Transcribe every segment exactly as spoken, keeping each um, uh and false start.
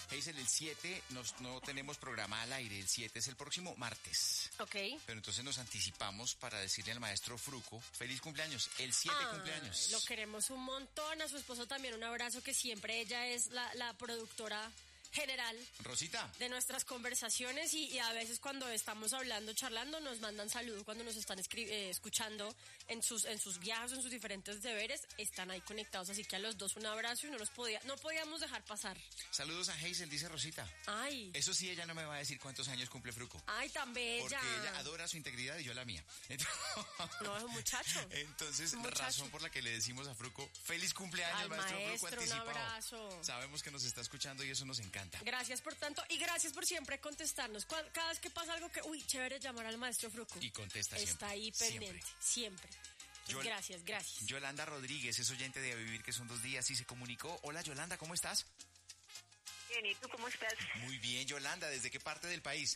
Hazel, el siete nos, no tenemos programa al aire, el siete es el próximo martes. Ok. Pero entonces nos anticipamos para decirle al maestro Fruco, feliz cumpleaños, el siete Ah, cumpleaños. Lo queremos un montón, a su esposo también un abrazo, que siempre ella es la, la productora general Rosita. de nuestras conversaciones y, y a veces cuando estamos hablando, charlando, nos mandan saludos cuando nos están escri- eh, escuchando en sus en sus viajes, en sus diferentes deberes, están ahí conectados, así que a los dos un abrazo y no los podía, no podíamos dejar pasar. Saludos a Hazel, dice Rosita. Ay, Eso sí, ella no me va a decir cuántos años cumple Fruco. ay, tan bella. Porque ella adora su integridad y yo la mía. Entonces, No, es un muchacho. Entonces, Un la muchacho. razón por la que le decimos a Fruco, feliz cumpleaños, Al maestro, maestro, Fruco un anticipado. abrazo. Sabemos que nos está escuchando y eso nos encanta. Gracias por tanto y gracias por siempre contestarnos. Cual- Cada vez que pasa algo que, uy, chévere, llamar al maestro Fruco. Y contesta siempre. Está ahí pendiente, siempre. Yol- Gracias, gracias. Yolanda Rodríguez es oyente de A Vivir, que son dos días, y se comunicó. Hola, Yolanda, ¿cómo estás? Bien, ¿y tú cómo estás? Muy bien, Yolanda, ¿desde qué parte del país?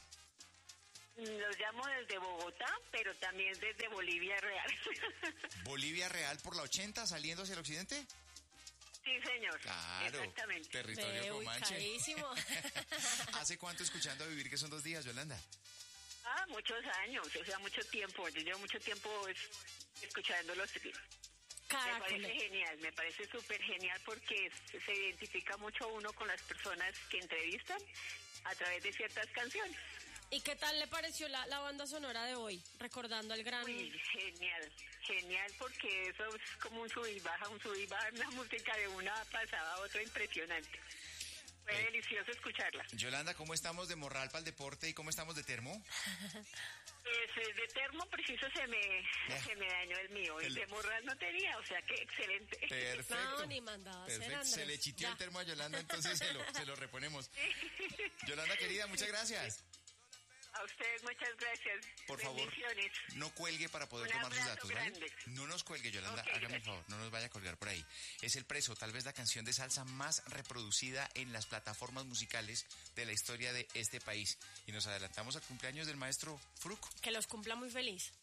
Los llamo desde Bogotá, pero también desde Bolivia Real. ¿Bolivia Real por la ochenta saliendo hacia el occidente? Sí, señor. Claro, Exactamente. territorio Ve, comanche. ubicadísimo. ¿Hace cuánto escuchando A Vivir, que son dos días, Yolanda? Ah, muchos años, o sea, mucho tiempo. Yo llevo mucho tiempo es, escuchándolos. Me parece Caracoles. genial, me parece súper genial porque se, se identifica mucho uno con las personas que entrevistan a través de ciertas canciones. ¿Y qué tal le pareció la, la banda sonora de hoy? Recordando al gran... Uy, genial, genial porque eso es como un sub y baja, un sub y baja, una música de una pasada a otra impresionante. Fue Eh. delicioso escucharla. Yolanda, ¿cómo estamos de morral para el deporte y cómo estamos de termo? Pues, eh, de termo preciso se me, se me dañó el mío y El- de morral no tenía, o sea que excelente. Perfecto. No, ni mandado a hacer, Perfecto. Andrés. Se le chitió Ya. el termo a Yolanda, entonces se lo, se lo reponemos. Yolanda, querida, muchas gracias. A ustedes muchas gracias. Por favor, Bendiciones. no cuelgue para poder Un tomar sus abrazo datos, ¿vale? grande. No nos cuelgue, Yolanda, Ok, hágame el gracias. favor, no nos vaya a colgar por ahí. Es El Preso, tal vez la canción de salsa más reproducida en las plataformas musicales de la historia de este país. Y nos adelantamos al cumpleaños del maestro Fruco. Que los cumpla muy feliz.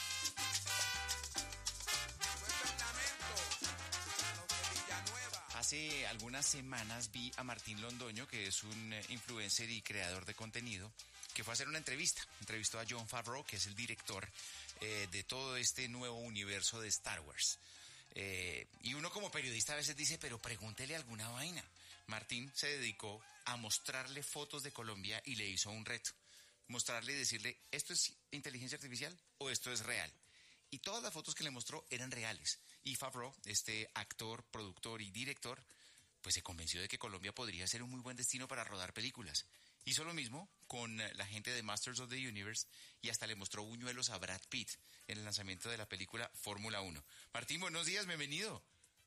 Hace algunas semanas vi a Martín Londoño, que es un eh, influencer y creador de contenido, que fue a hacer una entrevista. Entrevistó a Jon Favreau, que es el director eh, de todo este nuevo universo de Star Wars. Eh, y uno como periodista a veces dice, pero pregúntele alguna vaina. Martín se dedicó a mostrarle fotos de Colombia y le hizo un reto. Mostrarle y decirle, ¿esto es inteligencia artificial o esto es real? Y todas las fotos que le mostró eran reales. Y Favreau, este actor, productor y director, pues se convenció de que Colombia podría ser un muy buen destino para rodar películas. Hizo lo mismo con la gente de Masters of the Universe y hasta le mostró buñuelos a Brad Pitt en el lanzamiento de la película Fórmula uno. Martín, buenos días, bienvenido.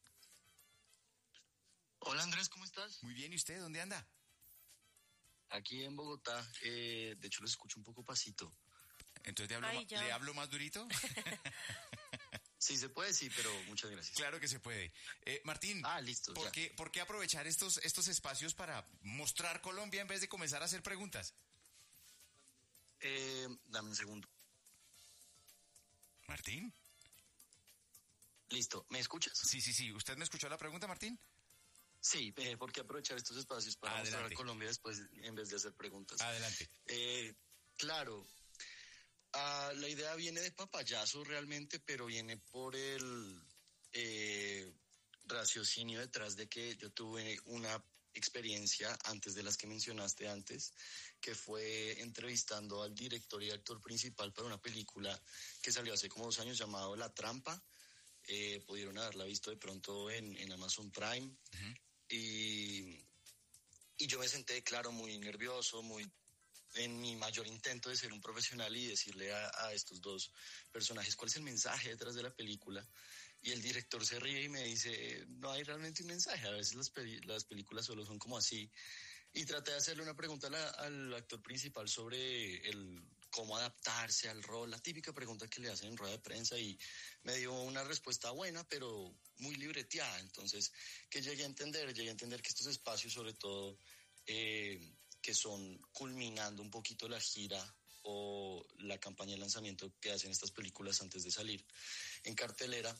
Hola Andrés, ¿cómo estás? Muy bien, ¿y usted dónde anda? Aquí en Bogotá, eh, de hecho los escucho un poco pasito. Entonces, ¿le hablo, Ay, ma- ya. ¿le hablo más durito? Sí, se puede, sí, pero muchas gracias. Claro que se puede. Eh, Martín, Ah, listo, ¿por ya. qué, ¿por qué aprovechar estos, estos espacios para mostrar Colombia en vez de comenzar a hacer preguntas? Eh, dame un segundo. Martín. Listo, ¿me escuchas? Sí, sí, sí. ¿Usted me escuchó la pregunta, Martín? Sí, eh, ¿por qué aprovechar estos espacios para Adelante. mostrar a Colombia después en vez de hacer preguntas? Adelante. Eh, claro, ah, la idea viene de papayazo realmente, pero viene por el eh, raciocinio detrás de que yo tuve una experiencia antes de las que mencionaste antes, que fue entrevistando al director y actor principal para una película que salió hace como dos años llamado La Trampa. Eh, pudieron haberla visto de pronto en, en Amazon Prime. Uh-huh. Y, y yo me senté, claro, muy nervioso, muy en mi mayor intento de ser un profesional y decirle a, a estos dos personajes cuál es el mensaje detrás de la película. Y el director se ríe y me dice, no hay realmente un mensaje, a veces las, peli- las películas solo son como así. Y traté de hacerle una pregunta a la, al actor principal sobre el cómo adaptarse al rol, la típica pregunta que le hacen en rueda de prensa, y me dio una respuesta buena, pero muy libreteada. Entonces, que llegué a entender, llegué a entender que estos espacios, sobre todo, eh, que son culminando un poquito la gira o la campaña de lanzamiento que hacen estas películas antes de salir en cartelera,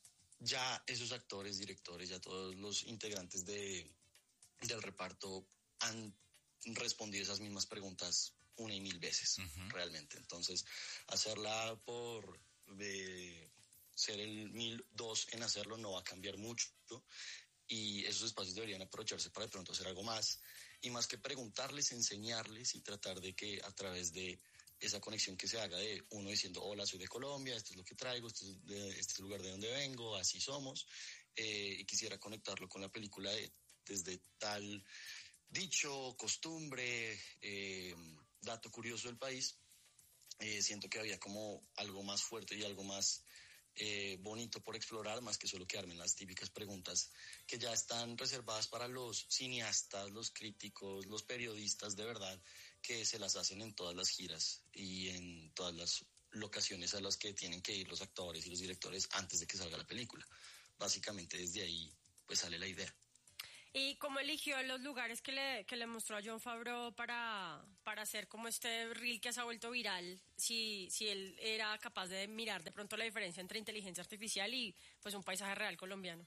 ya esos actores, directores, ya todos los integrantes de, del reparto han respondido esas mismas preguntas una y mil veces, uh-huh. realmente. Entonces, hacerla por eh, ser el mil dos en hacerlo no va a cambiar mucho, y esos espacios deberían aprovecharse para de pronto hacer algo más, y más que preguntarles, enseñarles y tratar de que a través de esa conexión que se haga de uno diciendo, hola, soy de Colombia, esto es lo que traigo, esto es de, este es el lugar de donde vengo, así somos, eh, y quisiera conectarlo con la película de, desde tal dicho, costumbre, eh, dato curioso del país. Eh, siento que había como algo más fuerte y algo más eh, bonito por explorar, más que solo quedarme en las típicas preguntas que ya están reservadas para los cineastas, los críticos, los periodistas de verdad, que se las hacen en todas las giras y en todas las locaciones a las que tienen que ir los actores y los directores antes de que salga la película. Básicamente desde ahí pues sale la idea. ¿Y cómo eligió los lugares que le, que le mostró a Jon Favreau para, para hacer como este reel que se ha vuelto viral? Si, si él era capaz de mirar de pronto la diferencia entre inteligencia artificial y pues un paisaje real colombiano.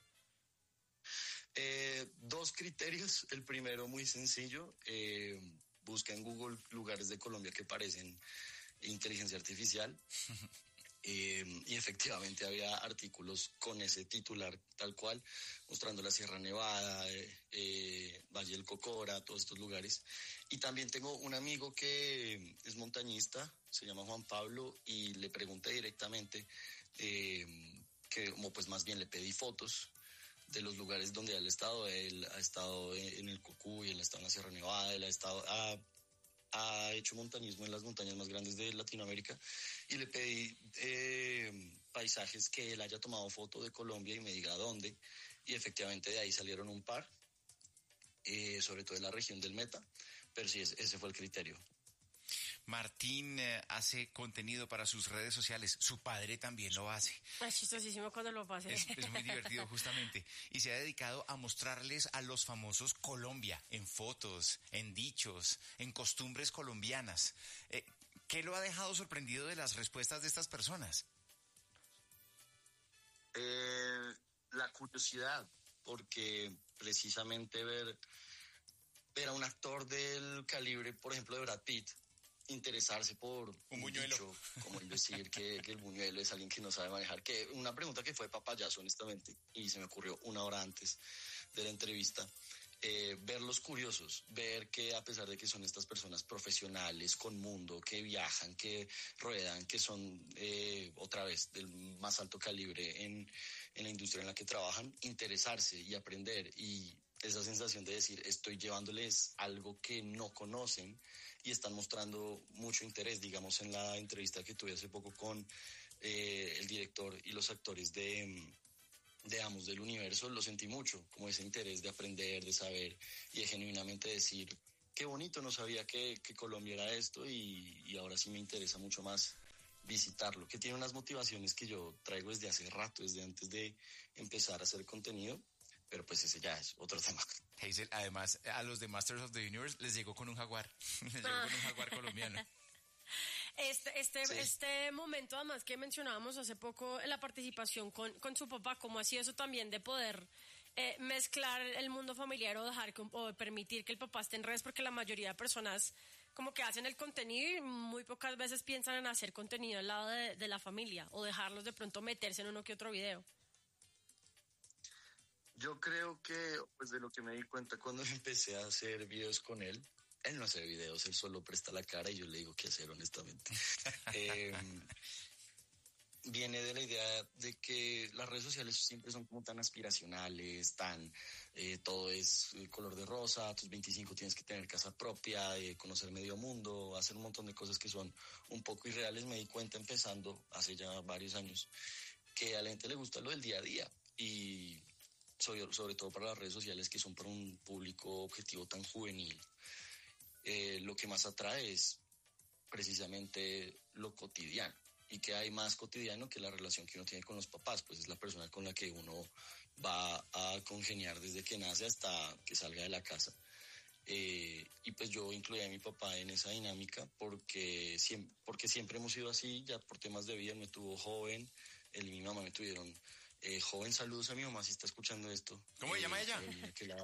Eh, dos criterios. El primero muy sencillo. Eh, busca en Google lugares de Colombia que parecen inteligencia artificial. Eh, y efectivamente había artículos con ese titular tal cual, mostrando la Sierra Nevada, eh, eh, Valle del Cocora, todos estos lugares. Y también tengo un amigo que es montañista, se llama Juan Pablo, y le pregunté directamente, eh, que como pues más bien le pedí fotos de los lugares donde él ha estado. Él ha estado en el Cocuy, él ha estado en la Sierra Nevada, él ha estado... ha, ha hecho montañismo en las montañas más grandes de Latinoamérica, y le pedí eh, paisajes que él haya tomado foto de Colombia y me diga dónde, y efectivamente de ahí salieron un par, eh, sobre todo en la región del Meta, pero sí, ese fue el criterio. Martín eh, hace contenido para sus redes sociales, su padre también lo hace. Es chistosísimo cuando lo pase. Es, es muy divertido justamente, y se ha dedicado a mostrarles a los famosos Colombia, en fotos, en dichos, en costumbres colombianas. Eh, ¿Qué lo ha dejado sorprendido de las respuestas de estas personas? Eh, la curiosidad, porque precisamente ver, ver a un actor del calibre, por ejemplo, de Brad Pitt, interesarse por un, un buñuelo, dicho, como el decir que, que el buñuelo es alguien que no sabe manejar, que una pregunta que fue papayazo, honestamente, y se me ocurrió una hora antes de la entrevista. Eh, verlos curiosos, ver que a pesar de que son estas personas profesionales, con mundo, que viajan, que ruedan, que son eh, otra vez del más alto calibre en, en la industria en la que trabajan, interesarse y aprender, y esa sensación de decir estoy llevándoles algo que no conocen y están mostrando mucho interés. Digamos, en la entrevista que tuve hace poco con eh, el director y los actores de... de Amos del Universo, lo sentí mucho, como ese interés de aprender, de saber y de genuinamente decir, qué bonito, no sabía que, que Colombia era esto, y, y ahora sí me interesa mucho más visitarlo, que tiene unas motivaciones que yo traigo desde hace rato, desde antes de empezar a hacer contenido, pero pues ese ya es otro tema. Hazel, además, a los de Masters of the Universe les llegó con un jaguar, les llegó con un jaguar colombiano. Este, este, sí. este momento además que mencionábamos hace poco en la participación con, con su papá, ¿cómo ha sido eso también de poder eh, mezclar el mundo familiar o dejar que, o permitir que el papá esté en redes? Porque la mayoría de personas como que hacen el contenido y muy pocas veces piensan en hacer contenido al lado de, de la familia o dejarlos de pronto meterse en uno que otro video. Yo creo que, pues de lo que me di cuenta cuando empecé a hacer videos con él, él no hace videos, él solo presta la cara y yo le digo qué hacer, honestamente. eh, viene de la idea de que las redes sociales siempre son como tan aspiracionales, tan, eh, todo es color de rosa, a tus veinticinco tienes que tener casa propia, eh, conocer medio mundo, hacer un montón de cosas que son un poco irreales. Me di cuenta empezando hace ya varios años que a la gente le gusta lo del día a día, y sobre, sobre todo para las redes sociales, que son para un público objetivo tan juvenil. Eh, lo que más atrae es precisamente lo cotidiano, y que hay más cotidiano que la relación que uno tiene con los papás, pues es la persona con la que uno va a congeniar desde que nace hasta que salga de la casa. Eh, y pues yo incluí a mi papá en esa dinámica porque siempre, porque siempre hemos sido así, ya por temas de vida. Él me tuvo joven, él y mi mamá me tuvieron eh, joven. Saludos a mi mamá si está escuchando esto. ¿Cómo se eh, llama ella? eh, que la,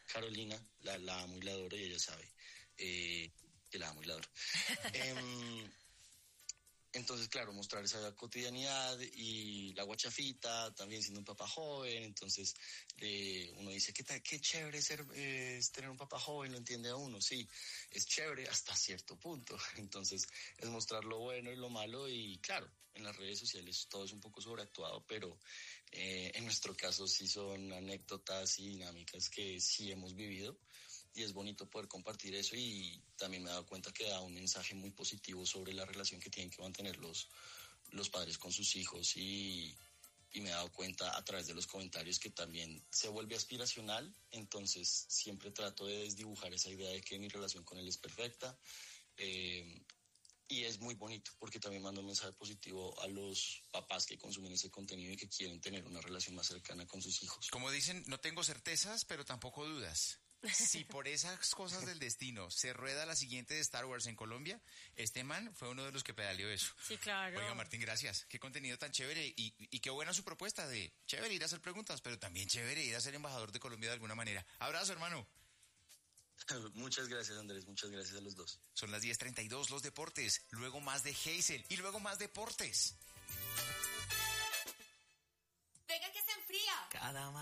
Carolina, la, la amo y la adoro, y ella sabe eh, que la amo y la adoro. eh, Entonces, claro, mostrar esa cotidianidad y la guachafita, también siendo un papá joven. Entonces, eh, uno dice, ¿qué, tal, qué chévere ser, eh, es tener un papá joven, lo entiende a uno. Sí, es chévere hasta cierto punto. Entonces, es mostrar lo bueno y lo malo. Y claro, en las redes sociales todo es un poco sobreactuado, pero eh, en nuestro caso sí son anécdotas y dinámicas que sí hemos vivido. Y es bonito poder compartir eso, y también me he dado cuenta que da un mensaje muy positivo sobre la relación que tienen que mantener los, los padres con sus hijos, y, y me he dado cuenta a través de los comentarios que también se vuelve aspiracional. Entonces siempre trato de desdibujar esa idea de que mi relación con él es perfecta, eh, y es muy bonito porque también mando un mensaje positivo a los papás que consumen ese contenido y que quieren tener una relación más cercana con sus hijos. Como dicen, no tengo certezas, pero tampoco dudas. Si por esas cosas del destino se rueda la siguiente de Star Wars en Colombia, este man fue uno de los que pedaleó eso. Sí, claro. Oiga, Martín, gracias. Qué contenido tan chévere, y, y qué buena su propuesta de chévere ir a hacer preguntas, pero también chévere ir a ser embajador de Colombia de alguna manera. Abrazo, hermano. Muchas gracias, Andrés. Muchas gracias a los dos. Son las diez treinta y dos, los deportes. Luego más de Hazel y luego más deportes. Venga que se enfría. Cada